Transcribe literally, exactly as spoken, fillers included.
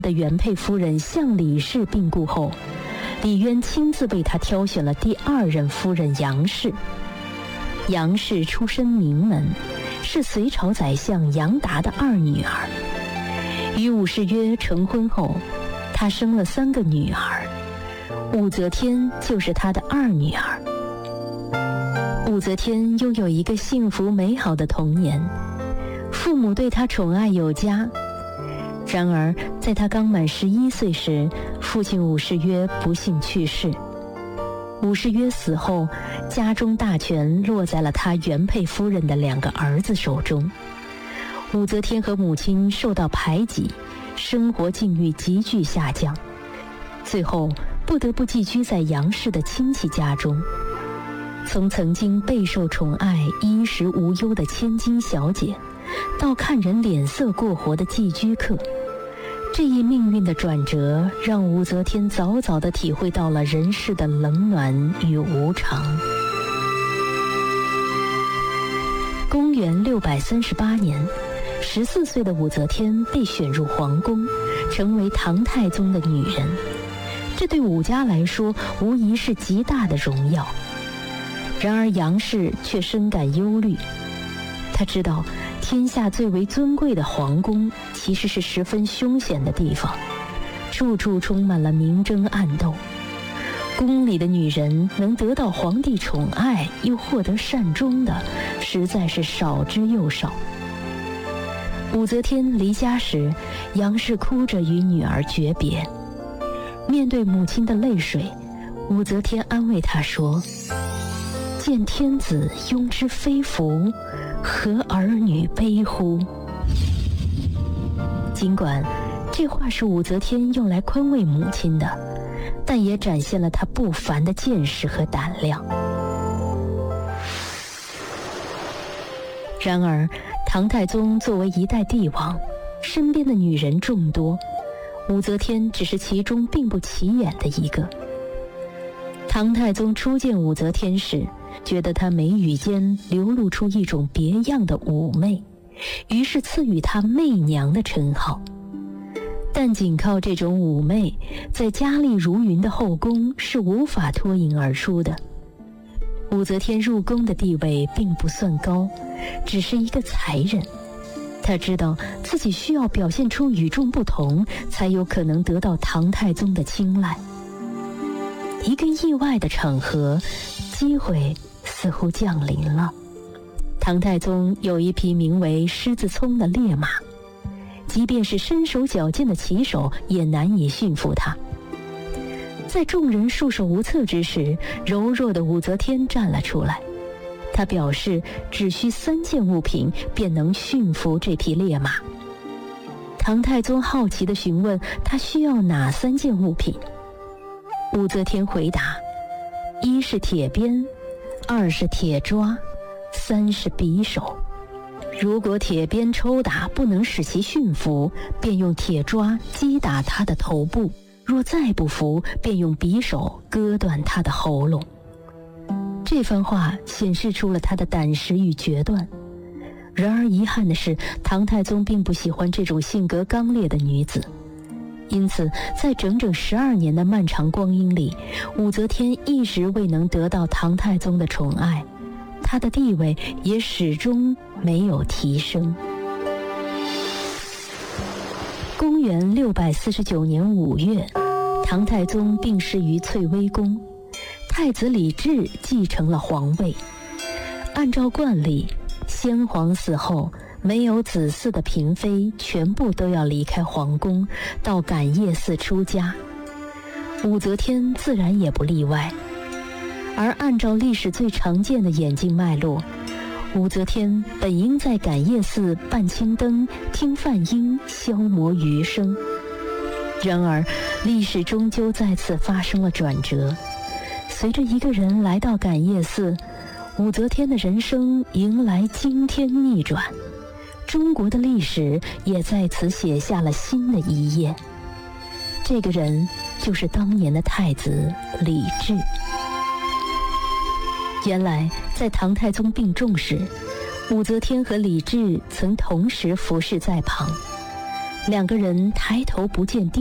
的原配夫人向李氏病故后，李渊亲自为他挑选了第二任夫人杨氏。杨氏出身名门，是隋朝宰相杨达的二女儿。与武士约成婚后，她生了三个女儿，武则天就是她的二女儿。武则天拥有一个幸福美好的童年，父母对她宠爱有加。然而在她刚满十一岁时，父亲武士约不幸去世。武士约死后，家中大权落在了他原配夫人的两个儿子手中。武则天和母亲受到排挤，生活境遇急剧下降，最后不得不寄居在杨氏的亲戚家中。从曾经备受宠爱、衣食无忧的千金小姐，到看人脸色过活的寄居客，这一命运的转折，让武则天早早地体会到了人世的冷暖与无常。公元六百三十八年，十四岁的武则天被选入皇宫，成为唐太宗的女人。这对武家来说，无疑是极大的荣耀。然而杨氏却深感忧虑，她知道天下最为尊贵的皇宫其实是十分凶险的地方，处处充满了明争暗斗。宫里的女人能得到皇帝宠爱又获得善终的，实在是少之又少。武则天离家时，杨氏哭着与女儿诀别。面对母亲的泪水，武则天安慰她说：“见天子庸之非福，何儿女悲乎？”尽管这话是武则天用来宽慰母亲的，但也展现了她不凡的见识和胆量。然而唐太宗作为一代帝王，身边的女人众多，武则天只是其中并不起眼的一个。唐太宗初见武则天时，觉得她眉宇间流露出一种别样的妩媚，于是赐予她媚娘的称号。但仅靠这种妩媚，在佳丽如云的后宫是无法脱颖而出的。武则天入宫的地位并不算高，只是一个才人。她知道自己需要表现出与众不同，才有可能得到唐太宗的青睐。一个意外的场合，机会似乎降临了。唐太宗有一匹名为狮子聪的烈马，即便是身手矫健的骑手也难以驯服他。在众人束手无策之时，柔弱的武则天站了出来。她表示只需三件物品便能驯服这匹烈马。唐太宗好奇地询问他需要哪三件物品。武则天回答：一是铁鞭，二是铁抓，三是匕首。如果铁鞭抽打不能使其驯服，便用铁抓击打他的头部，若再不服，便用匕首割断他的喉咙。这番话显示出了他的胆识与决断。然而遗憾的是，唐太宗并不喜欢这种性格刚烈的女子。因此在整整十二年的漫长光阴里，武则天一直未能得到唐太宗的宠爱，她的地位也始终没有提升。公元六百四十九年五月，唐太宗病逝于翠微宫，太子李治继承了皇位。按照惯例，先皇死后，没有子嗣的嫔妃全部都要离开皇宫，到感业寺出家。武则天自然也不例外。而按照历史最常见的演进脉络，武则天本应在感业寺办青灯，听梵音，消磨余生。然而历史终究再次发生了转折。随着一个人来到感业寺，武则天的人生迎来惊天逆转，中国的历史也在此写下了新的一页。这个人就是当年的太子李治。原来在唐太宗病重时，武则天和李治曾同时服侍在旁。 两个人抬头不见低